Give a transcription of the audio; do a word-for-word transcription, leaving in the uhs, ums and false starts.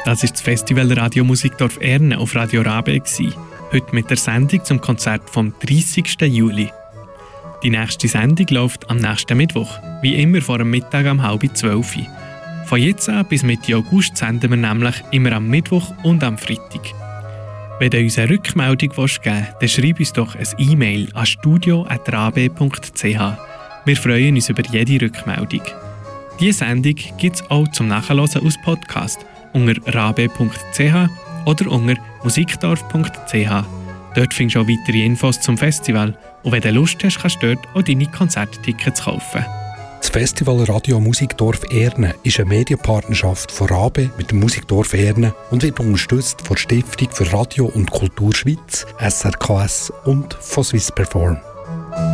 Das war das Festival Radio Musikdorf Erne auf Radio Rabe. Heute mit der Sendung zum Konzert vom dreißigsten Juli. Die nächste Sendung läuft am nächsten Mittwoch, wie immer vor dem Mittag um halb zwölf. Von jetzt an bis Mitte August senden wir nämlich immer am Mittwoch und am Freitag. Wenn du uns eine Rückmeldung geben willst, dann schreib uns doch ein E-Mail an studio at rabe punkt c h. Wir freuen uns über jede Rückmeldung. Diese Sendung gibt es auch zum Nachhören als Podcast unter rabe punkt c h oder unter musikdorf punkt c h. Dort findest du auch weitere Infos zum Festival und wenn du Lust hast, kannst du dort auch deine Konzerttickets kaufen. Das Festival Radio Musikdorf Erne ist eine Medienpartnerschaft von Rabe mit dem Musikdorf Erne und wird unterstützt von der Stiftung für Radio und Kultur Schweiz, S R K S und von Swiss Perform.